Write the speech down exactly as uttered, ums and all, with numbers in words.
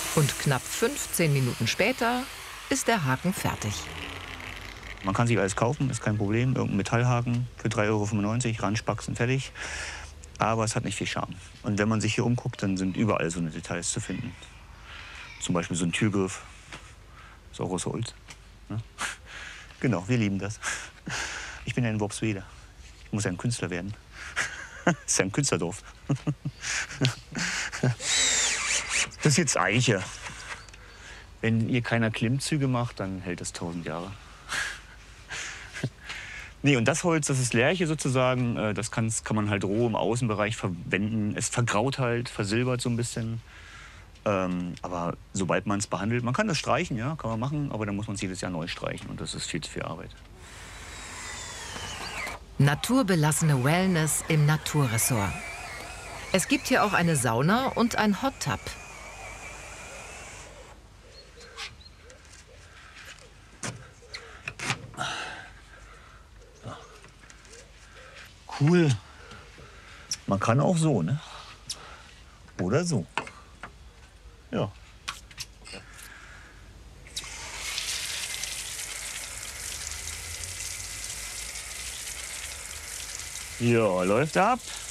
Und knapp fünfzehn Minuten später ist der Haken fertig. Man kann sich alles kaufen, ist kein Problem. Irgendein Metallhaken für drei Euro fünfundneunzig, ranspacksen, fertig. Aber es hat nicht viel Charme. Und wenn man sich hier umguckt, dann sind überall so eine Details zu finden. Zum Beispiel so ein Türgriff. Ist auch aus Holz. Ne? Genau, wir lieben das. Ich bin ja in Worpswede. Ich muss ja ein Künstler werden. Das ist ja ein Künstlerdorf. Das ist jetzt Eiche. Wenn ihr keiner Klimmzüge macht, dann hält das tausend Jahre. Nee, und das Holz, das ist Lärche sozusagen. Das kann, kann man halt roh im Außenbereich verwenden. Es vergraut halt, versilbert so ein bisschen. Ähm, aber sobald man es behandelt, man kann das streichen, ja, kann man machen, aber dann muss man es jedes Jahr neu streichen und das ist viel zu viel Arbeit. Naturbelassene Wellness im Naturressort. Es gibt hier auch eine Sauna und ein Hot Tub. Cool. Man kann auch so, ne? Oder so. Ja. Ja, läuft ab.